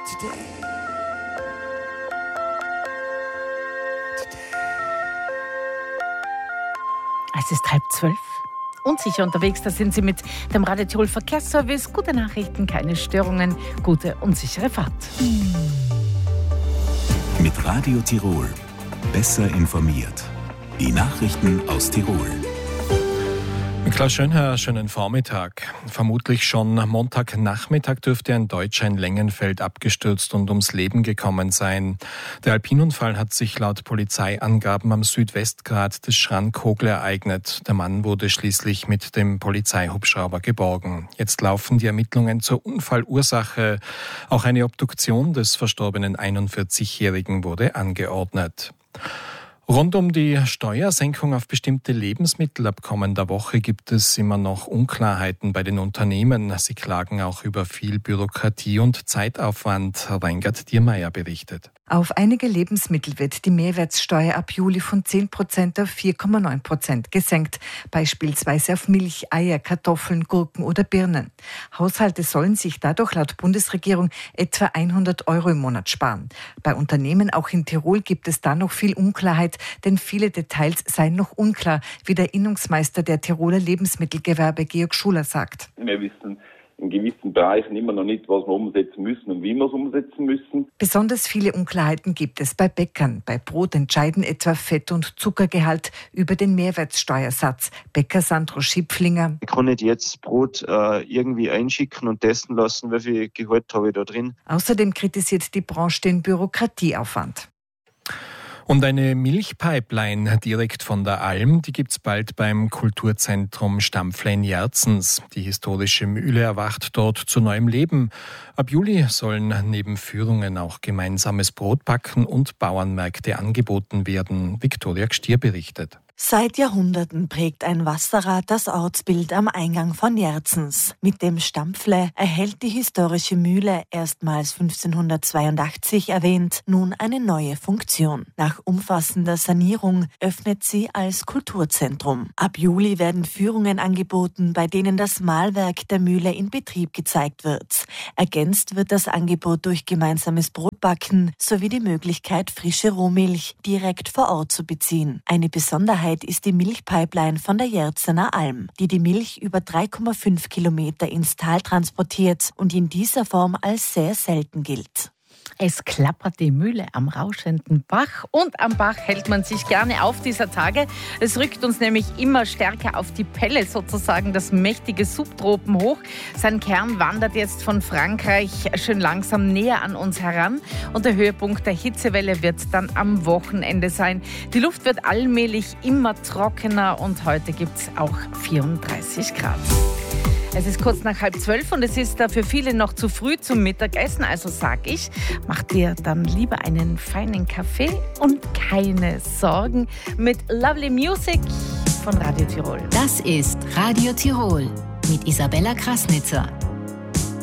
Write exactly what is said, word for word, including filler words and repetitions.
Es ist halb zwölf. Unsicher unterwegs, da sind Sie mit dem Radio Tirol Verkehrsservice. Gute Nachrichten, keine Störungen, gute und sichere Fahrt. Mit Radio Tirol. Besser informiert. Die Nachrichten aus Tirol. Klaus Schönherr, schönen Vormittag. Vermutlich schon Montagnachmittag dürfte ein Deutscher in Lengenfeld abgestürzt und ums Leben gekommen sein. Der Alpinunfall hat sich laut Polizeiangaben am Südwestgrat des Schrankogel ereignet. Der Mann wurde schließlich mit dem Polizeihubschrauber geborgen. Jetzt laufen die Ermittlungen zur Unfallursache. Auch eine Obduktion des verstorbenen einundvierzigjährigen wurde angeordnet. Rund um die Steuersenkung auf bestimmte Lebensmittel ab kommender Woche gibt es immer noch Unklarheiten bei den Unternehmen. Sie klagen auch über viel Bürokratie und Zeitaufwand. Reingard Diermeier berichtet. Auf einige Lebensmittel wird die Mehrwertsteuer ab Juli von zehn Prozent auf vier Komma neun Prozent gesenkt, beispielsweise auf Milch, Eier, Kartoffeln, Gurken oder Birnen. Haushalte sollen sich dadurch laut Bundesregierung etwa hundert Euro im Monat sparen. Bei Unternehmen auch in Tirol gibt es da noch viel Unklarheit, denn viele Details seien noch unklar, wie der Innungsmeister der Tiroler Lebensmittelgewerbe Georg Schuler sagt. Wir wissen in gewissen Bereichen immer noch nicht, was wir umsetzen müssen und wie wir es umsetzen müssen. Besonders viele Unklarheiten gibt es bei Bäckern. Bei Brot entscheiden etwa Fett- und Zuckergehalt über den Mehrwertsteuersatz. Bäcker Sandro Schipflinger. Ich kann nicht jetzt Brot äh, irgendwie einschicken und testen lassen, wie viel Gehalt habe ich da drin. Außerdem kritisiert die Branche den Bürokratieaufwand. Und eine Milchpipeline direkt von der Alm, die gibt's bald beim Kulturzentrum Stampfle in Jerzens. Die historische Mühle erwacht dort zu neuem Leben. Ab Juli sollen neben Führungen auch gemeinsames Brotbacken und Bauernmärkte angeboten werden. Viktoria Gstier berichtet. Seit Jahrhunderten prägt ein Wasserrad das Ortsbild am Eingang von Jerzens. Mit dem Stampfle erhält die historische Mühle, erstmals fünfzehnhundertzweiundachtzig erwähnt, nun eine neue Funktion. Nach umfassender Sanierung öffnet sie als Kulturzentrum. Ab Juli werden Führungen angeboten, bei denen das Mahlwerk der Mühle in Betrieb gezeigt wird. Ergänzt wird das Angebot durch gemeinsames Brotbacken sowie die Möglichkeit, frische Rohmilch direkt vor Ort zu beziehen. Eine Besonderheit ist die Milchpipeline von der Jerzener Alm, die die Milch über drei Komma fünf Kilometer ins Tal transportiert und in dieser Form als sehr selten gilt. Es klappert die Mühle am rauschenden Bach und am Bach hält man sich gerne auf dieser Tage. Es rückt uns nämlich immer stärker auf die Pelle, sozusagen das mächtige Subtropen hoch. Sein Kern wandert jetzt von Frankreich schön langsam näher an uns heran und der Höhepunkt der Hitzewelle wird dann am Wochenende sein. Die Luft wird allmählich immer trockener und heute gibt es auch vierunddreißig Grad. Es ist kurz nach halb zwölf und es ist da für viele noch zu früh zum Mittagessen. Also sag ich, mach dir dann lieber einen feinen Kaffee und keine Sorgen mit Lovely Music von Radio Tirol. Das ist Radio Tirol mit Isabella Krasnitzer.